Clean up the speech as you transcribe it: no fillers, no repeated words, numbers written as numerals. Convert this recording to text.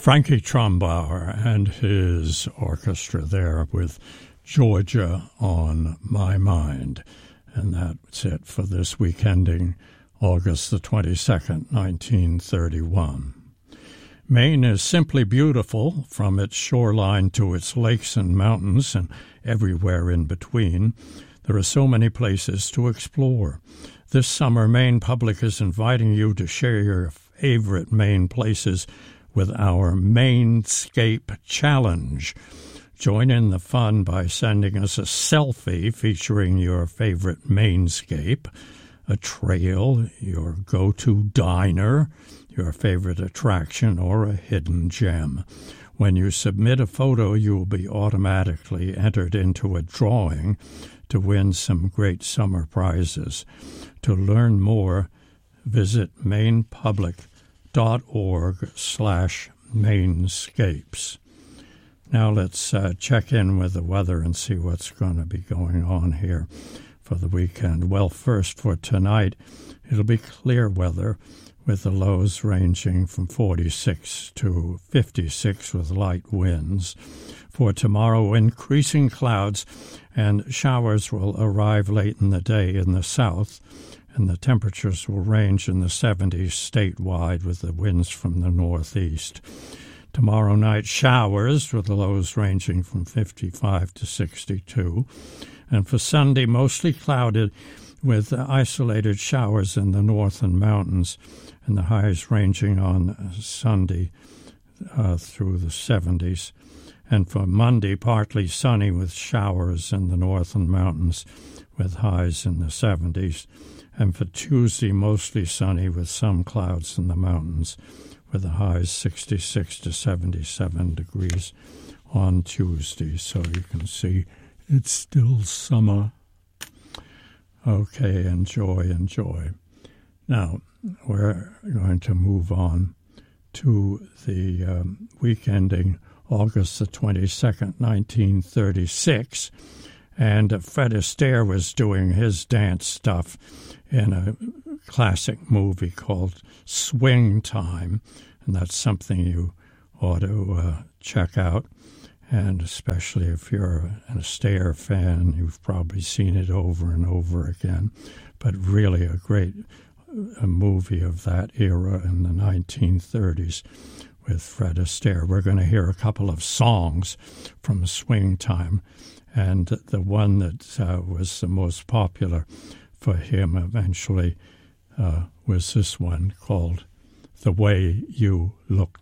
Frankie Trumbauer and his orchestra there with Georgia on My Mind. And that's it for this week ending August the 22nd, 1931. Maine is simply beautiful from its shoreline to its lakes and mountains and everywhere in between. There are so many places to explore. This summer, Maine Public is inviting you to share your favorite Maine places with our Mainscape Challenge. Join in the fun by sending us a selfie featuring your favorite Mainscape, a trail, your go-to diner, your favorite attraction, or a hidden gem. When you submit a photo, you will be automatically entered into a drawing to win some great summer prizes. To learn more, visit mainepublic.org/Mainscapes. Now let's check in with the weather and see what's going to be going on here for the weekend. Well, first for tonight, it'll be clear weather with the lows ranging from 46 to 56 with light winds. For tomorrow, increasing clouds and showers will arrive late in the day in the south, and the temperatures will range in the 70s statewide with the winds from the northeast. Tomorrow night, showers with the lows ranging from 55 to 62. And for Sunday, mostly clouded with isolated showers in the north and mountains, and the highs ranging on Sunday through the 70s. And for Monday, partly sunny with showers in the north and mountains with highs in the 70s. And for Tuesday, mostly sunny with some clouds in the mountains with the highs 66 to 77 degrees on Tuesday. So you can see it's still summer. Okay, enjoy. Now, we're going to move on to the week ending August the 22nd, 1936. And Fred Astaire was doing his dance stuff in a classic movie called Swing Time, and that's something you ought to check out. And especially if you're an Astaire fan, you've probably seen it over and over again. But really a great movie of that era in the 1930s with Fred Astaire. We're going to hear a couple of songs from Swing Time, and the one that was the most popular for him eventually was this one called The Way You Look